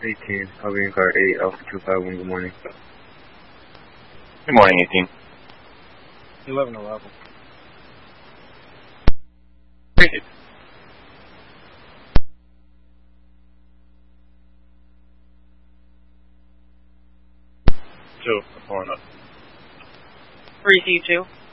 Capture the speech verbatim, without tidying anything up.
eighteen, Albion car eight, Alpha two five one, good morning. Good morning, eighteen. eleven eleven. Great. Two, pulling up. three C two.